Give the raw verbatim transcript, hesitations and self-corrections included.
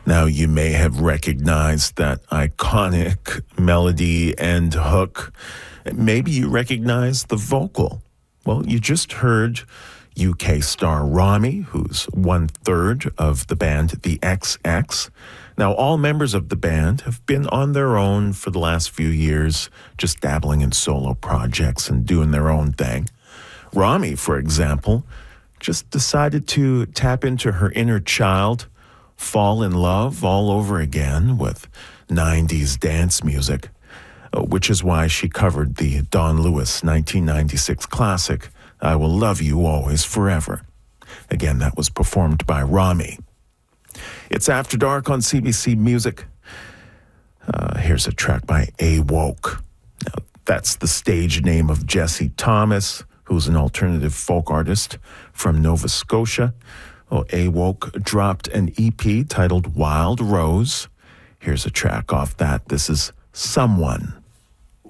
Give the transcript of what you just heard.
Now, you may have recognized that iconic melody and hook. Maybe you recognize the vocal. Well, you just heard U K star Rami, who's one-third of the band The X X. Now, all members of the band have been on their own for the last few years, just dabbling in solo projects and doing their own thing. Rami, for example, just decided to tap into her inner child, fall in love all over again with nineties dance music, which is why she covered the Don Lewis nineteen ninety-six classic, I Will Love You Always Forever. Again, that was performed by Rami. It's After Dark on C B C Music. Uh, here's a track by A-Woke. Now, that's the stage name of Jesse Thomas, who's an alternative folk artist from Nova Scotia. Oh, A-Woke dropped an E P titled Wild Rose. Here's a track off that. This is Someone.